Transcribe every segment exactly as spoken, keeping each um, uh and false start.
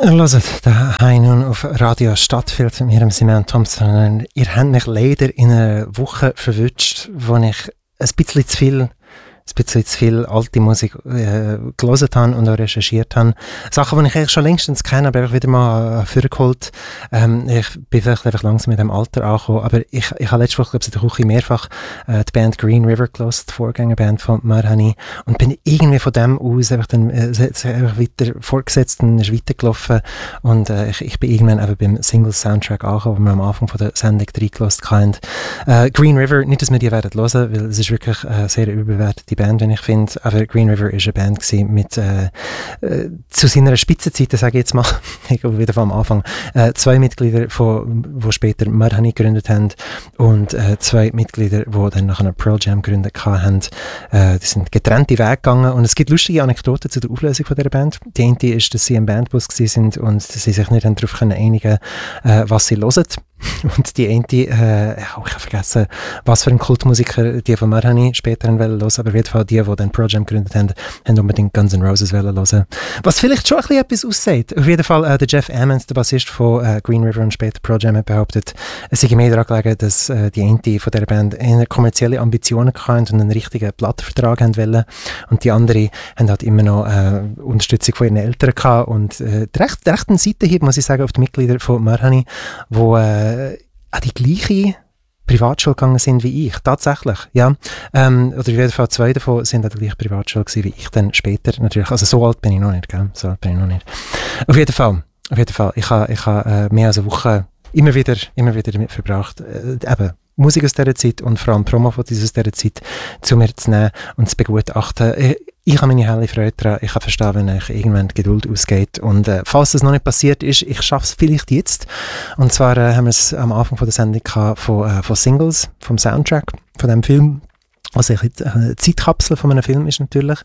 Ihr hört daheim nun auf Radio Stadtfeld mit mir, Simon Thompson. Ihr habt mich leider in einer Woche verwünscht, wo ich ein bisschen zu viel ein bisschen zu viel alte Musik äh, gelesen habe und auch recherchiert habe. Sachen, die ich eigentlich schon längstens kenne, aber ich wieder mal äh, vorgeholt. Ähm, ich bin vielleicht einfach langsam mit dem Alter angekommen, aber ich, ich habe letzte Woche, glaube ich, in der Küche mehrfach äh, die Band Green River gelesen, die Vorgängerband von Marhani, und bin irgendwie von dem aus einfach dann äh, einfach weiter fortgesetzt und ist weitergelaufen, und äh, ich, ich bin irgendwann eben beim Single-Soundtrack angekommen, wo wir am Anfang von der Sendung reingelassen haben. Äh, Green River, nicht, dass wir die werden hören, weil es ist wirklich äh, sehr überbewertet, die Band, wenn ich finde, aber Green River ist eine Band gewesen mit äh, äh, zu seiner Spitzenzeit, sage ich jetzt mal, ich glaube wieder vom Anfang, äh, zwei Mitglieder, von, wo später Marhani gegründet haben, und äh, zwei Mitglieder, die dann nachher Pearl Jam gegründet haben. Äh, die sind getrennte Wege gegangen, und es gibt lustige Anekdoten zu der Auflösung von dieser Band. Die eine ist, dass sie im Bandbus gewesen sind und sie sich nicht darauf einigen können, äh, was sie hören. Und die eine, äh, ich habe vergessen, was für ein Kultmusiker die von Marhani später hören wollen, aber auf jeden Fall die, die dann Pearl Jam gegründet haben, haben unbedingt Guns N' Roses hören. Was vielleicht schon ein bisschen etwas aussieht. Auf jeden Fall, äh, der Jeff Ament, der Bassist von äh, Green River und später Pearl Jam, hat behauptet, es sei mehr daran gelegen, dass äh, die eine von dieser Band eher kommerzielle Ambitionen hatten und einen richtigen Plattenvertrag haben wollen, und die andere haben halt immer noch äh, Unterstützung von ihren Eltern gehabt, und äh, der recht, der rechten Seitenhieb, muss ich sagen, auf die Mitglieder von Marhani, wo äh, an die gleiche Privatschule gegangen sind wie ich, tatsächlich, ja. Ähm, oder auf jeden Fall zwei davon sind an der gleichen Privatschule gewesen wie ich dann später, natürlich. Also so alt bin ich noch nicht, gell? So alt bin ich noch nicht. Auf jeden Fall, auf jeden Fall. Ich habe ich ha, äh, mehr als eine Woche immer wieder, immer wieder damit verbracht, äh, eben Musik aus dieser Zeit und vor allem Promo von dieser Zeit zu mir zu nehmen und zu begutachten. Ich, ich habe meine helle Freude daran. Ich kann verstehen, wenn euch irgendwann die Geduld ausgeht. Und äh, falls es noch nicht passiert ist, ich schaffe es vielleicht jetzt. Und zwar äh, haben wir es am Anfang von der Sendung gehabt von, äh, von Singles, vom Soundtrack, von dem Film. Also eine Zeitkapsel von einem Film ist natürlich.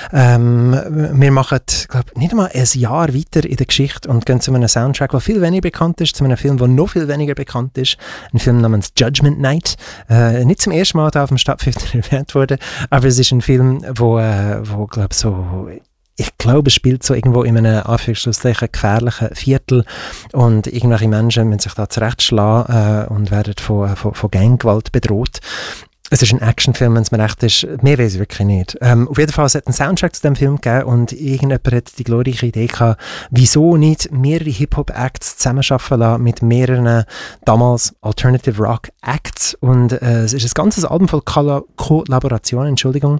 Ähm, wir machen, glaube nicht einmal ein Jahr weiter in der Geschichte und gehen zu einem Soundtrack, der viel weniger bekannt ist, zu einem Film, der noch viel weniger bekannt ist. Ein Film namens Judgment Night. Äh, nicht zum ersten Mal da auf dem Stadtfilter erwähnt wurde, aber es ist ein Film, wo, äh, wo glaube so... Ich glaube, es spielt so irgendwo in einem Anführungszeichen gefährlichen Viertel, und irgendwelche Menschen müssen sich da zurechtschlagen äh, und werden von, von, von Ganggewalt bedroht. Es ist ein Actionfilm, wenn es mir recht ist. Mehr weiß ich wirklich nicht. Ähm, auf jeden Fall, es hat einen Soundtrack zu diesem Film gegeben, und irgendjemand hat die glorreiche Idee gehabt, wieso nicht mehrere Hip-Hop-Acts zusammenarbeiten lassen mit mehreren damals Alternative Rock-Acts. Und äh, es ist ein ganzes Album voll Kollaborationen, Entschuldigung.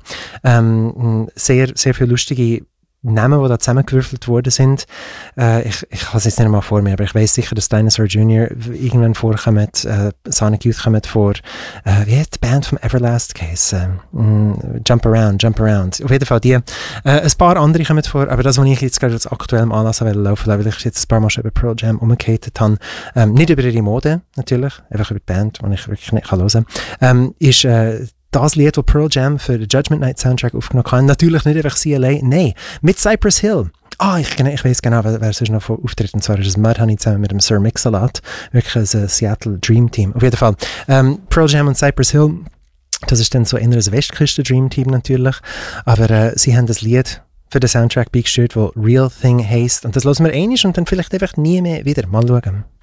Ähm, sehr, sehr viele lustige Namen, die da zusammengewürfelt worden sind. Äh, ich ich habe es jetzt nicht mal vor mir, aber ich weiß sicher, dass Dinosaur Junior irgendwann vorkommt, äh, Sonic Youth kommt vor, äh, wie hat die Band vom Everlast geheißen? Äh, Jump Around, Jump Around. Auf jeden Fall die. Äh, ein paar andere kommen vor, aber das, was ich jetzt gerade als aktuellem Anlass laufen will, weil ich jetzt ein paar Mal schon über Pearl Jam umgehatet habe, ähm, nicht über ihre Mode natürlich, einfach über die Band, die ich wirklich nicht hören kann, ähm, ist äh, das Lied, das Pearl Jam für den Judgment Night Soundtrack aufgenommen hat, natürlich nicht einfach sie allein, nein, mit Cypress Hill. Ah, ich, ich weiß genau, wer, wer sonst noch von auftritt, und zwar ist es Marhani zusammen mit dem Sir Mix-a-Lot, wirklich ein uh, Seattle Dream Team. Auf jeden Fall, ähm, Pearl Jam und Cypress Hill, das ist dann so eher ein Westküsten-Dream Team natürlich, aber äh, sie haben das Lied für den Soundtrack beigesteuert, das Real Thing heisst, und das hören wir einmal und dann vielleicht einfach nie mehr wieder. Mal schauen.